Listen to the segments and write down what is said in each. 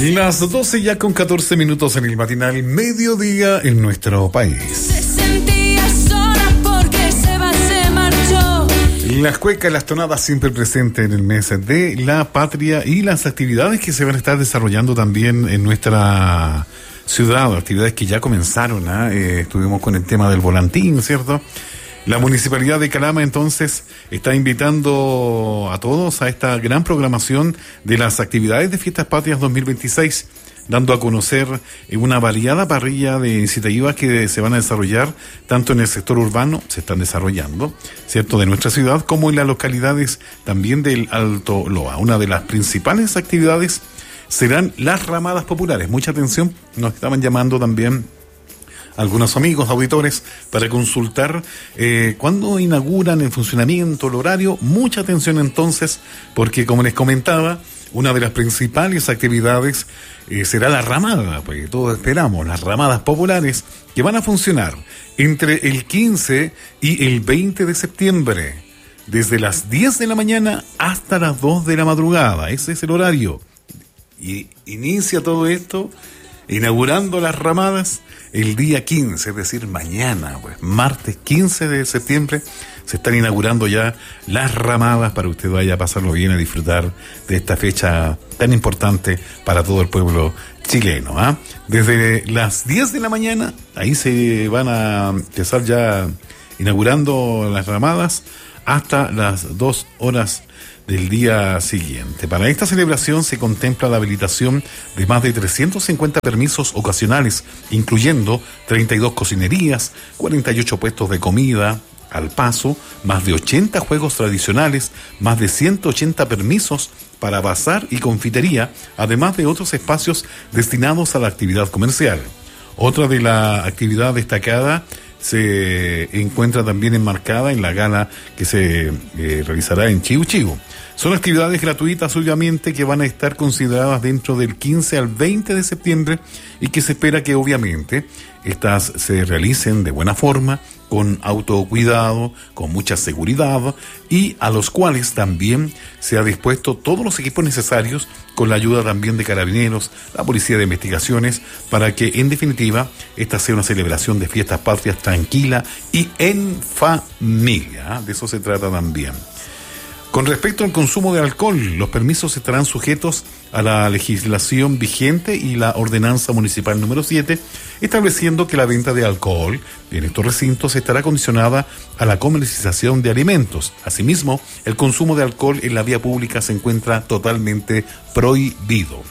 Las 12 ya con 14 minutos en el matinal mediodía en nuestro país. Se sentía sola porque se marchó. Las cuecas, las tonadas siempre presentes en el mes de la patria y las actividades que se van a estar desarrollando también en nuestra ciudad, actividades que ya comenzaron, estuvimos con el tema del volantín, ¿cierto? La Municipalidad de Calama entonces está invitando a todos a esta gran programación de las actividades de Fiestas Patrias 2026, dando a conocer una variada parrilla de iniciativas que se van a desarrollar tanto en el sector urbano, se están desarrollando, ¿cierto?, de nuestra ciudad, como en las localidades también del Alto Loa. Una de las principales actividades serán las ramadas populares. Mucha atención, nos estaban llamando también algunos amigos, auditores, para consultar cuándo inauguran el funcionamiento, el horario. Mucha atención entonces, porque como les comentaba, una de las principales actividades será la ramada, porque todos esperamos, las ramadas populares que van a funcionar entre el 15 y el 20 de septiembre, desde las 10 de la mañana hasta las 2 de la madrugada. Ese es el horario. Y inicia todo esto inaugurando las ramadas el día 15, es decir, mañana, pues, martes 15 de septiembre, se están inaugurando ya las ramadas para que usted vaya a pasarlo bien, a disfrutar de esta fecha tan importante para todo el pueblo chileno. Desde las 10 de la mañana, ahí se van a empezar ya inaugurando las ramadas hasta las 2 horas del día siguiente. Para esta celebración se contempla la habilitación de más de 350 permisos ocasionales, incluyendo 32 cocinerías, 48 puestos de comida al paso, más de 80 juegos tradicionales, más de 180 permisos para bazar y confitería, además de otros espacios destinados a la actividad comercial. Otra de la actividad destacada se encuentra también enmarcada en la gala que se realizará en Chiu Chiu. Son actividades gratuitas, obviamente, que van a estar consideradas dentro del 15 al 20 de septiembre y que se espera que, obviamente, estas se realicen de buena forma, con autocuidado, con mucha seguridad, y a los cuales también se ha dispuesto todos los equipos necesarios, con la ayuda también de Carabineros, la Policía de Investigaciones, para que, en definitiva, esta sea una celebración de Fiestas Patrias tranquila y en familia. De eso se trata también. Con respecto al consumo de alcohol, los permisos estarán sujetos a la legislación vigente y la ordenanza municipal número 7, estableciendo que la venta de alcohol en estos recintos estará condicionada a la comercialización de alimentos. Asimismo, el consumo de alcohol en la vía pública se encuentra totalmente prohibido.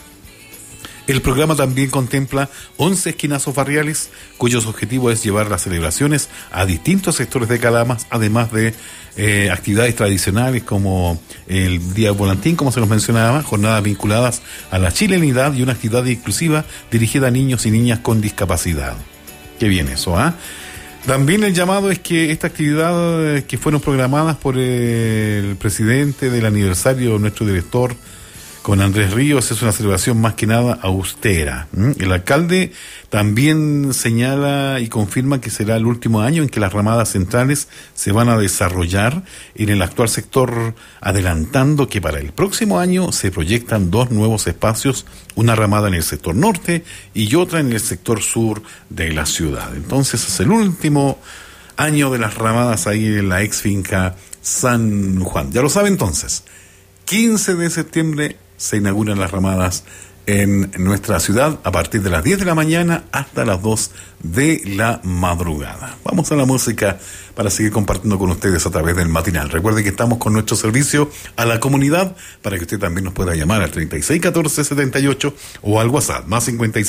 El programa también contempla 11 esquinazos barriales, cuyos objetivos es llevar las celebraciones a distintos sectores de Calama, además de actividades tradicionales como el Día del Volantín, como se nos mencionaba, jornadas vinculadas a la chilenidad y una actividad inclusiva dirigida a niños y niñas con discapacidad. Qué bien eso, También el llamado es que esta actividad que fueron programadas por el presidente del aniversario, nuestro director, con Andrés Ríos, es una celebración más que nada austera. El alcalde también señala y confirma que será el último año en que las ramadas centrales se van a desarrollar en el actual sector, adelantando que para el próximo año se proyectan 2 nuevos espacios, una ramada en el sector norte y otra en el sector sur de la ciudad. Entonces es el último año de las ramadas ahí en la ex finca San Juan. Ya lo sabe entonces, 15 de septiembre se inauguran las ramadas en nuestra ciudad a partir de las 10 de la mañana hasta las 2 de la madrugada. Vamos a la música para seguir compartiendo con ustedes a través del matinal. Recuerden que estamos con nuestro servicio a la comunidad para que usted también nos pueda llamar al 3614-78 o al WhatsApp más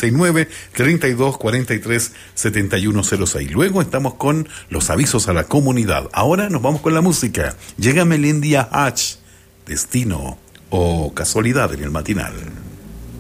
569-3243-7106. Luego estamos con los avisos a la comunidad. Ahora nos vamos con la música. Llega Melindia Hatch, Destino o Casualidad en el matinal.